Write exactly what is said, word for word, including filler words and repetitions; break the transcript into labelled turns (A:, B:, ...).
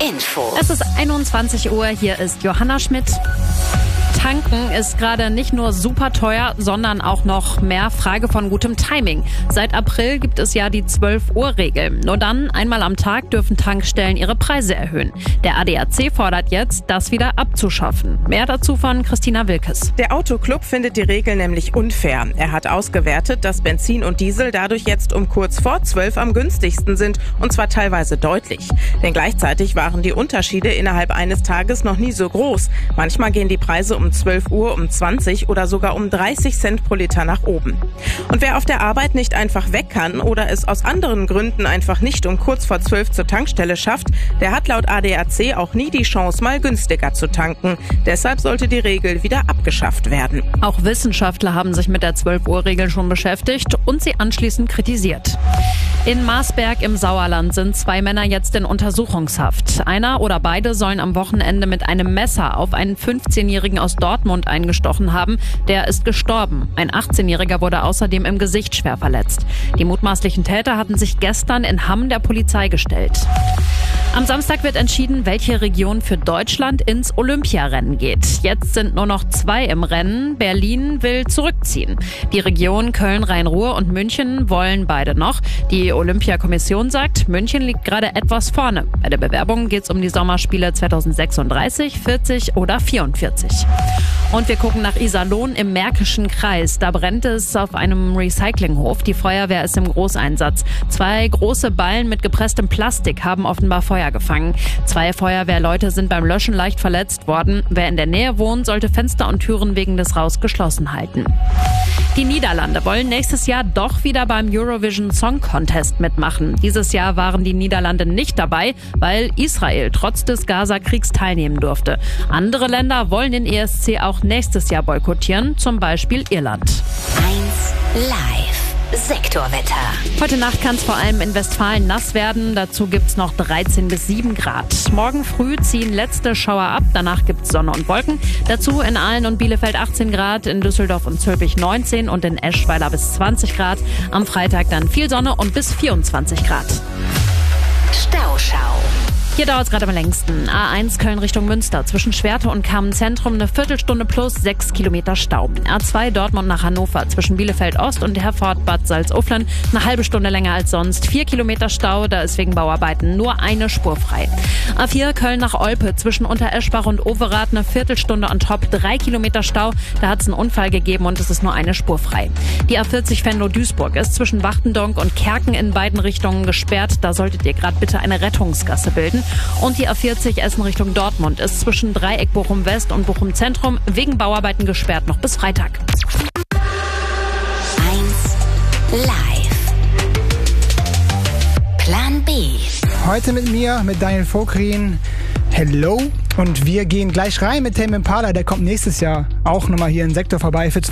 A: Info.
B: Es ist einundzwanzig Uhr, hier ist Johanna Schmidt. Tanken ist gerade nicht nur super teuer, sondern auch noch mehr Frage von gutem Timing. Seit April gibt es ja die zwölf-Uhr-Regel. Nur dann, einmal am Tag, dürfen Tankstellen ihre Preise erhöhen. Der A D A C fordert jetzt, das wieder abzuschaffen. Mehr dazu von Christina Wilkes.
C: Der Autoclub findet die Regel nämlich unfair. Er hat ausgewertet, dass Benzin und Diesel dadurch jetzt um kurz vor zwölf am günstigsten sind, und zwar teilweise deutlich. Denn gleichzeitig waren die Unterschiede innerhalb eines Tages noch nie so groß. Manchmal gehen die Preise um zwölf Uhr um zwanzig oder sogar um dreißig Cent pro Liter nach oben. Und wer auf der Arbeit nicht einfach weg kann oder es aus anderen Gründen einfach nicht um kurz vor zwölf zur Tankstelle schafft, der hat laut A D A C auch nie die Chance, mal günstiger zu tanken. Deshalb sollte die Regel wieder abgeschafft werden.
B: Auch Wissenschaftler haben sich mit der zwölf-Uhr-Regel schon beschäftigt und sie anschließend kritisiert. In Marsberg im Sauerland sind zwei Männer jetzt in Untersuchungshaft. Einer oder beide sollen am Wochenende mit einem Messer auf einen fünfzehnjährigen aus Dortmund eingestochen haben. Der ist gestorben. Ein achtzehnjähriger wurde außerdem im Gesicht schwer verletzt. Die mutmaßlichen Täter hatten sich gestern in Hamm der Polizei gestellt. Am Samstag wird entschieden, welche Region für Deutschland ins Olympiarennen geht. Jetzt sind nur noch zwei im Rennen. Berlin will zurückziehen. Die Regionen Köln, Rhein-Ruhr und München wollen beide noch. Die Olympiakommission sagt, München liegt gerade etwas vorne. Bei der Bewerbung geht es um die Sommerspiele zweitausendsechsunddreißig, vierzig oder vierundvierzig. Und wir gucken nach Iserlohn im Märkischen Kreis. Da brennt es auf einem Recyclinghof. Die Feuerwehr ist im Großeinsatz. Zwei große Ballen mit gepresstem Plastik haben offenbar Feuer gefangen. Zwei Feuerwehrleute sind beim Löschen leicht verletzt worden. Wer in der Nähe wohnt, sollte Fenster und Türen wegen des Rauchs geschlossen halten. Die Niederlande wollen nächstes Jahr doch wieder beim Eurovision Song Contest mitmachen. Dieses Jahr waren die Niederlande nicht dabei, weil Israel trotz des Gaza-Kriegs teilnehmen durfte. Andere Länder wollen den E S C auch nächstes Jahr boykottieren, zum Beispiel Irland.
A: eins Live. Sektorwetter.
B: Heute Nacht kann es vor allem in Westfalen nass werden. Dazu gibt's noch dreizehn bis sieben Grad. Morgen früh ziehen letzte Schauer ab. Danach gibt's Sonne und Wolken. Dazu in Aalen und Bielefeld achtzehn Grad, in Düsseldorf und Zülpich neunzehn und in Eschweiler bis zwanzig Grad. Am Freitag dann viel Sonne und bis vierundzwanzig Grad.
A: Stauschau.
B: Hier dauert es gerade am längsten. A eins Köln Richtung Münster. Zwischen Schwerte und Kamen-Zentrum eine Viertelstunde plus sechs Kilometer Stau. A zwei Dortmund nach Hannover. Zwischen Bielefeld Ost und Herford Bad Salzuflen eine halbe Stunde länger als sonst. Vier Kilometer Stau, da ist wegen Bauarbeiten nur eine Spur frei. A vier Köln nach Olpe. Zwischen Untereschbach und Overath eine Viertelstunde on top. Drei Kilometer Stau, da hat es einen Unfall gegeben und es ist nur eine Spur frei. Die A vierzig Venlo-Duisburg ist zwischen Wachtendonk und Kerken in beiden Richtungen gesperrt. Da solltet ihr gerade bitte eine Rettungsgasse bilden. Und die A vierzig Essen Richtung Dortmund ist zwischen Dreieck Bochum West und Bochum Zentrum wegen Bauarbeiten gesperrt noch bis Freitag.
A: eins Live. Plan B.
D: Heute mit mir, mit Daniel Vogrin. Hello. Und wir gehen gleich rein mit Tame Impala. Der kommt nächstes Jahr auch nochmal hier in Sektor vorbei für